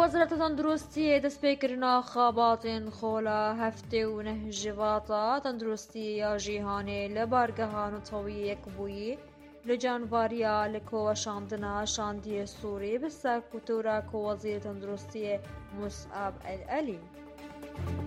وەزارەتە تەندروستی دەستپێکردنا خاباتên خۆلا هەفتê û neh jivata tenduristiyê ya jîhanê li bargeha Netewî Yekbûyî li canvariya li koweşandina Şandiyê Sûrî bi serkûtûra Wezîrê Tenduristiyê Musab El Elî.